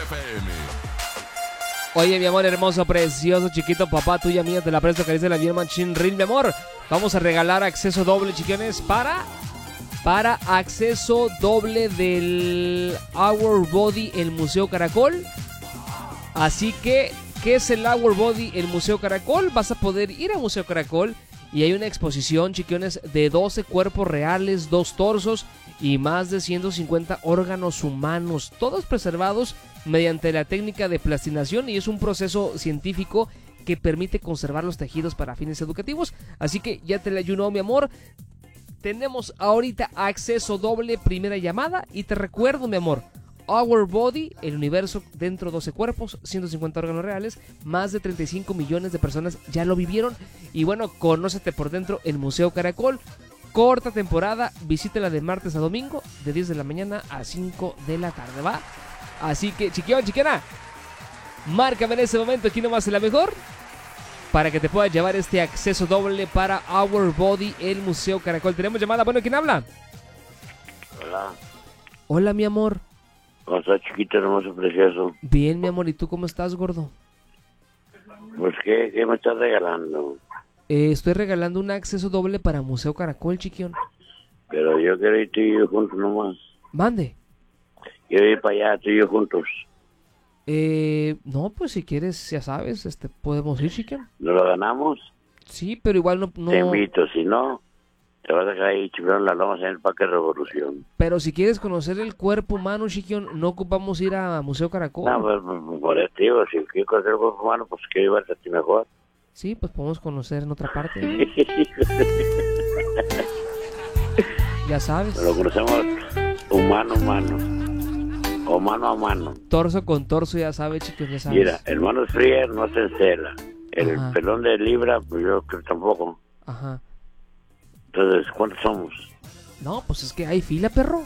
FM. Oye, mi amor hermoso, precioso, chiquito, papá, tuya, mía, te la presto, que dice la bien Machine Ring, mi amor. Vamos a regalar acceso doble, chiquiones, para acceso doble del Our Body, el Museo Caracol. Así que, ¿qué es el Our Body, el Museo Caracol? Vas a poder ir al Museo Caracol y hay una exposición, chiquiones, de 12 cuerpos reales, 2 torsos y más de 150 órganos humanos, todos preservados mediante la técnica de plastinación, y es un proceso científico que permite conservar los tejidos para fines educativos. Así que ya te la ayuno, mi amor. Tenemos ahorita acceso doble, primera llamada, y te recuerdo, mi amor, Our Body, el universo dentro de 12 cuerpos, 150 órganos reales, más de 35 millones de personas ya lo vivieron. Y bueno, conócete por dentro el Museo Caracol. Corta temporada, visítela de martes a domingo, de 10 de la mañana a 5 de la tarde, ¿va? Así que, chiquión, chiquiana, márcame en ese momento aquí nomás en la mejor, para que te puedas llevar este acceso doble para Our Body, el Museo Caracol. Tenemos llamada. Bueno, ¿quién habla? Hola. Hola, mi amor. ¿Cómo estás, chiquito, hermoso, precioso? Bien, mi amor. ¿Y tú cómo estás, gordo? Pues, ¿qué me estás regalando? Estoy regalando un acceso doble para Museo Caracol, chiquión. Pero yo quiero ir tú y yo juntos nomás. Mande. Quiero ir para allá, tú y yo juntos. No, pues si quieres, ya sabes, podemos ir, chiquión. ¿No lo ganamos? Sí, pero igual no... Te invito, si no, te vas a dejar ahí chiflando las lomas en el Parque Revolución. Pero si quieres conocer el cuerpo humano, chiquión, no ocupamos ir a Museo Caracol. No, pues, por eso, tío, si quieres conocer el cuerpo humano, pues quiero llevarte a ti mejor. Sí, pues podemos conocer en otra parte. Ya sabes. Lo conocemos humano a mano. O mano a mano. Torso con torso, ya sabes, chicos, ya sabes. Mira, el Manos Frier no se encela. El Ajá. pelón de libra, pues yo creo que tampoco. Ajá. Entonces, ¿cuántos somos? No, pues es que hay fila, perro.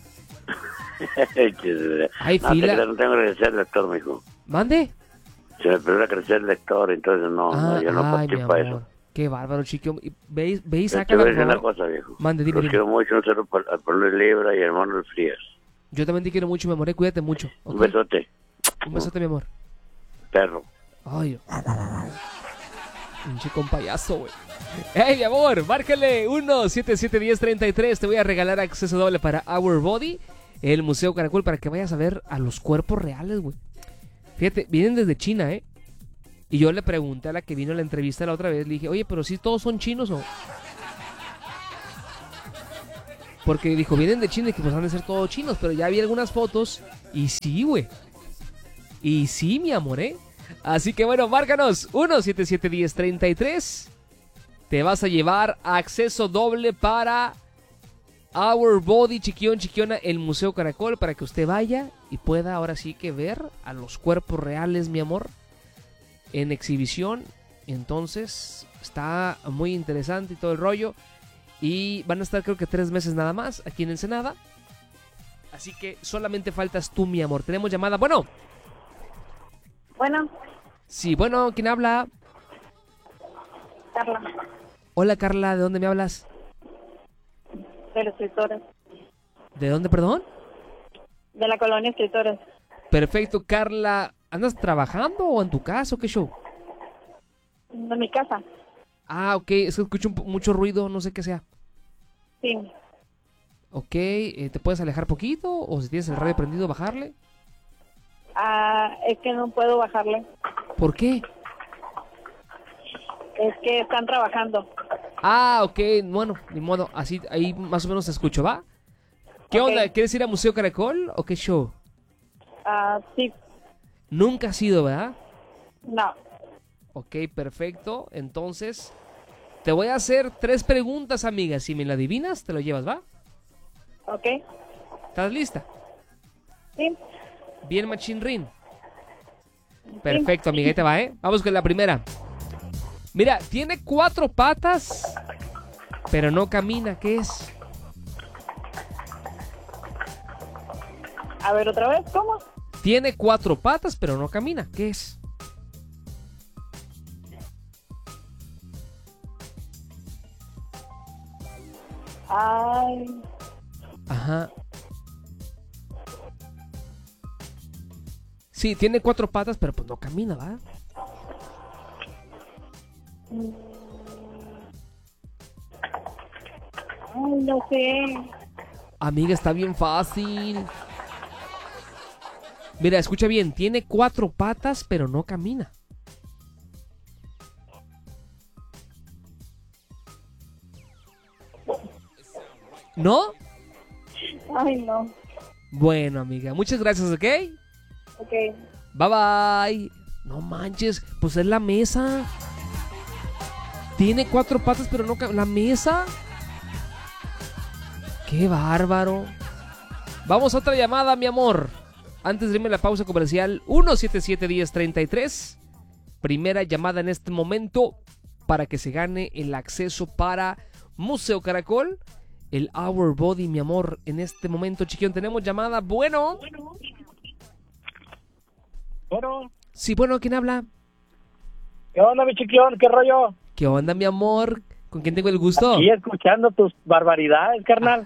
Hay fila. No tengo que crecer el lector, mijo. ¿Mande? Se me perdió crecer el lector, entonces no, yo no participo para eso. Qué bárbaro, chico. Ve y Yo te sácala, voy a por decir una favor. cosa, viejo. Mande, dime, Los dime. quiero mucho, un saludo al pelón de libra y al Manos Frier. Yo también te quiero mucho, mi amor, cuídate mucho. ¿Ok? Un besote. Un besote, mi amor. Perro. Ay, pinche con payaso, güey. Hey, mi amor, márcale 1-77-10-33. Te voy a regalar acceso doble para Our Body, el Museo Caracol, para que vayas a ver a los cuerpos reales, güey. Fíjate, vienen desde China, ¿eh? Y yo le pregunté a la que vino a la entrevista la otra vez, le dije, oye, pero si todos son chinos o... Porque dijo, vienen de China y que pues han de ser todos chinos, pero ya vi algunas fotos y sí, güey. Y sí, mi amor, ¿eh? Así que bueno, márcanos 1-77-10-33. Te vas a llevar acceso doble para Our Body, chiquión, chiquiona, el Museo Caracol, para que usted vaya y pueda ahora sí que ver a los cuerpos reales, mi amor, en exhibición. Entonces, está muy interesante y todo el rollo. Y van a estar creo que 3 meses nada más aquí en Ensenada. Así que solamente faltas tú, mi amor. Tenemos llamada. Bueno. Bueno. Sí, bueno, ¿quién habla? Carla. Hola, Carla, ¿de dónde me hablas? De los escritores. ¿De dónde, perdón? De la colonia Escritores. Perfecto, Carla. ¿Andas trabajando o en tu casa o qué show? De mi casa. Ah, ok, es que escucho mucho ruido, no sé qué sea. Sí. Ok, ¿te puedes alejar poquito? O si tienes el radio prendido, bajarle. Es que no puedo bajarle. ¿Por qué? Es que están trabajando. Ah, ok, bueno, ni modo, así, ahí más o menos te escucho, ¿va? ¿Qué Ok. onda? ¿Quieres ir a Museo Caracol o qué show? Sí. Nunca has ido, ¿verdad? No. Ok, perfecto, entonces te voy a hacer 3 preguntas, amiga. Si me la adivinas, te lo llevas, ¿va? Ok. ¿Estás lista? Sí. Bien, Machine Ring. Perfecto, amiga, ahí te va, ¿eh? Vamos con la primera. Mira, tiene 4 patas, pero no camina. ¿Qué es? A ver, otra vez, ¿cómo? Tiene 4 patas, pero no camina. ¿Qué es? Ay. Ajá. Sí, tiene 4 patas, pero pues no camina, ¿va? Ay, no sé. Amiga, está bien fácil. Mira, escucha bien. Tiene 4 patas, pero no camina. ¿No? Ay, no. Bueno, amiga. Muchas gracias, ¿ok? Ok. Bye, bye. No manches. Pues es la mesa. Tiene 4 patas, pero no camina. ¿La mesa? ¡Qué bárbaro! Vamos a otra llamada, mi amor. Antes de irme a la pausa comercial, 177-1033. Primera llamada en este momento para que se gane el acceso para Museo Caracol. El Our Body, mi amor. En este momento, chiquión, tenemos llamada. Bueno. Bueno. Sí, bueno, ¿quién habla? ¿Qué onda, mi chiquión? ¿Qué rollo? ¿Qué onda, mi amor? ¿Con quién tengo el gusto? Aquí escuchando tus barbaridades, carnal.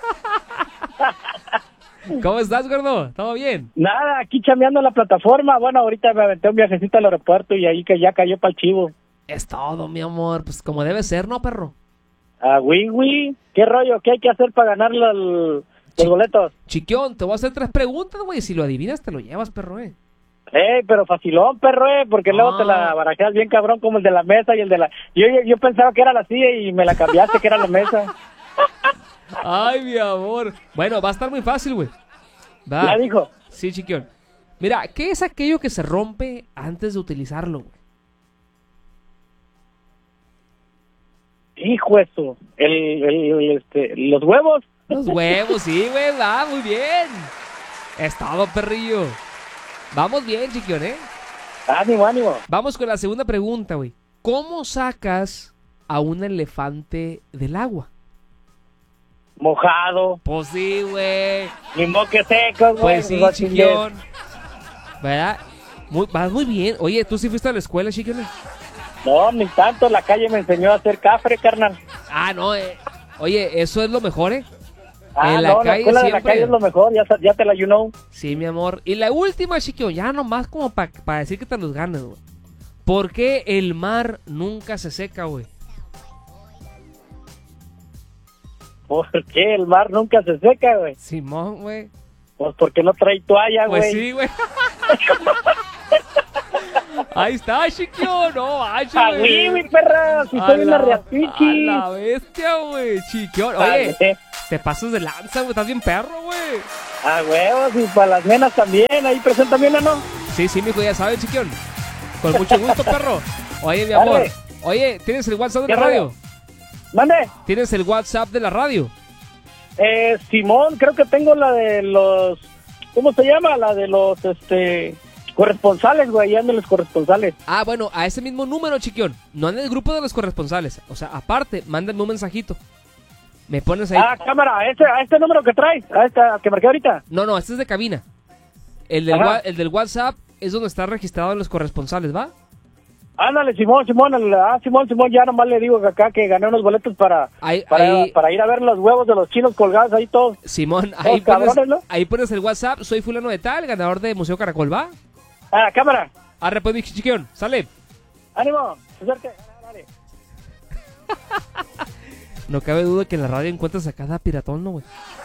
¿Cómo estás, gordo? ¿Todo bien? Nada, aquí chambeando en la plataforma. Bueno, ahorita me aventé un viajecito al aeropuerto y ahí que ya cayó para el chivo. Es todo, mi amor. Pues como debe ser, ¿no, perro? Ah, oui. ¿Qué rollo? ¿Qué hay que hacer para ganar los boletos? Chiquión, te voy a hacer 3 preguntas, güey. Si lo adivinas, te lo llevas, perro, Pero facilón, perro, porque luego te la barajeas bien cabrón como el de la mesa y el de la... Yo pensaba que era la silla y me la cambiaste que era la mesa. Ay, mi amor. Bueno, va a estar muy fácil, güey. Va. ¿Ya dijo? Sí, chiquión. Mira, ¿qué es aquello que se rompe antes de utilizarlo, güey? Hijo eso. Los huevos. Los huevos, sí, güey. Va, muy bien. Es todo, perrillo. Vamos bien, chiquión, Ánimo. Vamos con la segunda pregunta, güey. ¿Cómo sacas a un elefante del agua? Mojado. Pues sí, güey. Ni moque seco, güey. Pues sí, chiquión. ¿Verdad? Vas muy bien. Oye, ¿tú sí fuiste a la escuela, chiquión? No, ni tanto. La calle me enseñó a hacer cafre, carnal. Ah, no, Oye, eso es lo mejor, En la calle escuela siempre. De la calle es lo mejor, ya te la you know. Sí, mi amor. Y la última, chiquillo, ya nomás como para decir que te los ganas, güey. ¿Por qué el mar nunca se seca, güey? ¿Por qué el mar nunca se seca, güey? Simón, güey. Pues porque no trae toalla, güey. Pues sí, güey. Ahí está, chiquillo, no, ay, güey. Mi perra, si soy una reapichi. A la bestia, güey, chiquillo. Oye, te pasas de lanza, güey, estás bien perro, güey. Huevos, y para las nenas también, ahí preséntame una, ¿no? Sí, mijo, ya sabes, chiquillo. Con mucho gusto, perro. Oye, mi amor. Oye, ¿tienes el WhatsApp de la radio? ¿Mande? ¿Tienes el WhatsApp de la radio? Simón, creo que tengo la de los... ¿Cómo se llama? La de los, corresponsales, güey, ando los corresponsales. Ah, bueno, a ese mismo número, chiquión. No en el grupo de los corresponsales. O sea, aparte, mándame un mensajito. Me pones ahí. Cámara, a este número que traes, a esta que marqué ahorita. No, este es de cabina. El del WhatsApp es donde está registrado en los corresponsales, ¿va? Ándale, Simón, ya nomás le digo que acá que gané unos boletos para ir a ver los huevos de los chinos colgados ahí todos. Simón, ahí pones el WhatsApp, soy fulano de tal, ganador de Museo Caracol, ¿va? Cámara. Arre, pues, mi chiquión, sale. Ánimo, dale. No cabe duda que en la radio encuentras a cada piratón, ¿no, güey?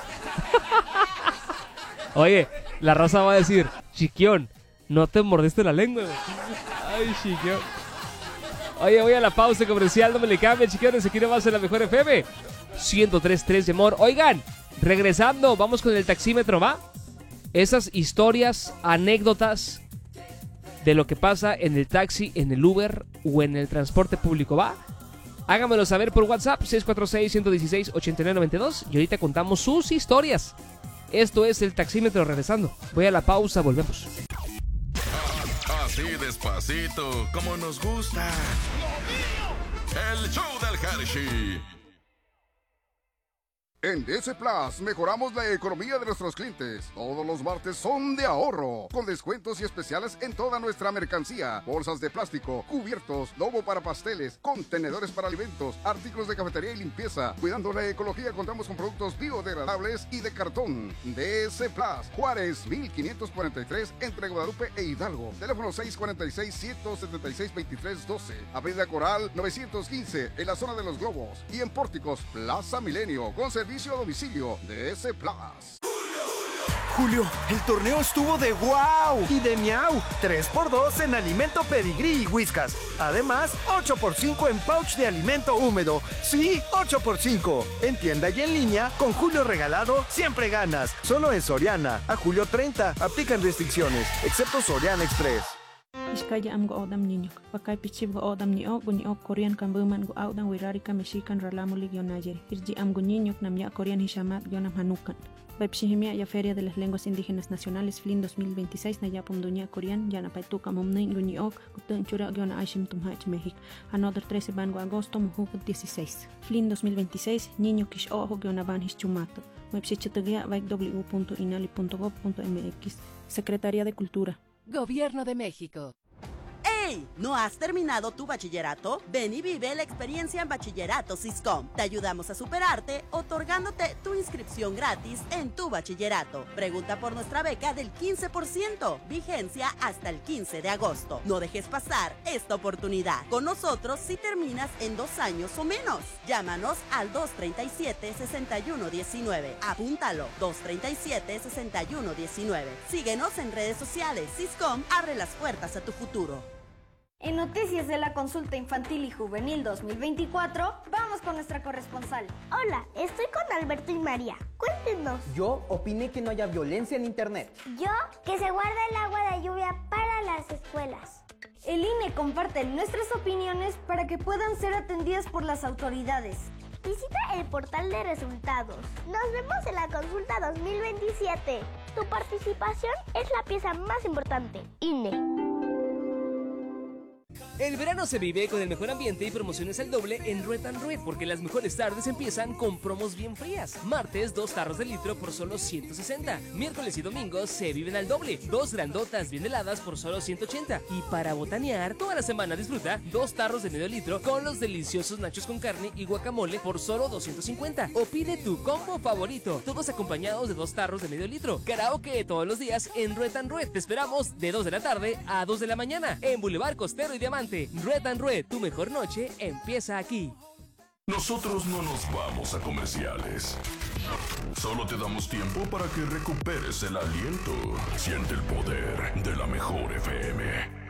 Oye, la raza va a decir, chiquión, no te mordiste la lengua, güey. Ay, chiquión. Oye, voy a la pausa comercial, no me le cambie, chiquiones, aquí nomás en la mejor FM 103.3 de amor. Oigan, regresando, vamos con el taxímetro, ¿va? Esas historias, anécdotas de lo que pasa en el taxi, en el Uber o en el transporte público, ¿va? Háganmelo saber por WhatsApp 646-116-8992 y ahorita contamos sus historias. Esto es el taxímetro, regresando. Voy a la pausa, volvemos. Así despacito, como nos gusta. El show del Hershey. En DC Plus mejoramos la economía de nuestros clientes. Todos los martes son de ahorro, con descuentos y especiales en toda nuestra mercancía. Bolsas de plástico, cubiertos, lobo para pasteles, contenedores para alimentos, artículos de cafetería y limpieza. Cuidando la ecología, contamos con productos biodegradables y de cartón. DC Plus, Juárez 1543, entre Guadalupe e Hidalgo. Teléfono 646-176-2312. Avenida Coral 915, en la zona de los Globos. Y en Pórticos, Plaza Milenio, con servicio a domicilio de DC Plus. Julio, el torneo estuvo de wow y de miau. 3x2 en alimento Pedigrí y Whiskas. Además, 8x5 en pouch de alimento húmedo. Sí, 8x5. En tienda y en línea, con Julio regalado, siempre ganas. Solo en Soriana. A julio 30. Aplican restricciones, excepto Soriana Express. Iskaya am go odam niño. Pakai pichib go odam niok Korean kan buman go audan wirarika mexican ralamo ligionayer. Irji am go niño nam ya Korean hishamat yonam hanukan. Baipshihimia ya Feria de las Lenguas Indígenas Nacionales FLIN 2026 na yapum dunia Korean yana paituka momnein guniok gutun chura yona aishim tumhach México. Another 13 van go agosto mujuk 16. FLIN 2026 niño kish ojo yona van hischumato. Baipshichatugia baik w.inali.gov.mx. Secretaría de Cultura. Gobierno de México. ¡Hey! ¿No has terminado tu bachillerato? Ven y vive la experiencia en Bachillerato Siscom. Te ayudamos a superarte, otorgándote tu inscripción gratis en tu bachillerato. Pregunta por nuestra beca del 15%, vigencia hasta el 15 de agosto. No dejes pasar esta oportunidad. Con nosotros si terminas en 2 años o menos. Llámanos al 237-6119. Apúntalo, 237-6119. Síguenos en redes sociales. Siscom abre las puertas a tu futuro. En noticias de la consulta infantil y juvenil 2024, vamos con nuestra corresponsal. Hola, estoy con Alberto y María. Cuéntenos. Yo opiné que no haya violencia en internet. Yo, que se guarde el agua de lluvia para las escuelas. El INE comparte nuestras opiniones para que puedan ser atendidas por las autoridades. Visita el portal de resultados. Nos vemos en la consulta 2027. Tu participación es la pieza más importante. INE. El verano se vive con el mejor ambiente y promociones al doble en Red & Red, porque las mejores tardes empiezan con promos bien frías. Martes, 2 tarros de litro por solo 160. Miércoles y domingos se viven al doble. 2 grandotas bien heladas por solo 180. Y para botanear, toda la semana disfruta 2 tarros de medio litro con los deliciosos nachos con carne y guacamole por solo 250. O pide tu combo favorito, todos acompañados de 2 tarros de medio litro. Karaoke todos los días en Red & Red. Te esperamos de 2 de la tarde a 2 de la mañana en Boulevard Costero y Diamante. Red & Red, tu mejor noche empieza aquí. Nosotros no nos vamos a comerciales. Solo te damos tiempo para que recuperes el aliento. Siente el poder de la mejor FM.